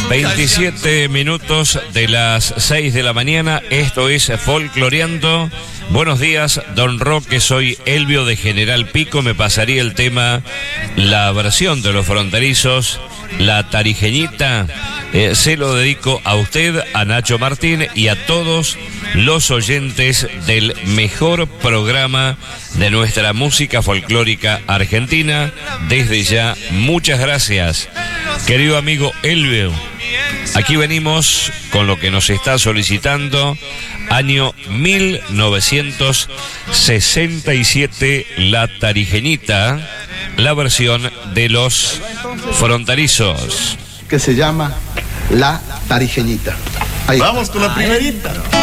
27 minutos de las 6 de la mañana, esto es Folcloreando. Buenos días, don Roque, soy Elvio de General Pico, me pasaría el tema, la versión de Los Fronterizos, La Tarijeñita, se lo dedico a usted, a Nacho Martín y a todos los oyentes del mejor programa de nuestra música folclórica argentina. Desde ya, muchas gracias, querido amigo Elvio. Aquí venimos con lo que nos está solicitando, año 1967, La Tarijeñita, la versión de Los Fronterizos. Que se llama La Tarijeñita. Ahí. Vamos con la primerita.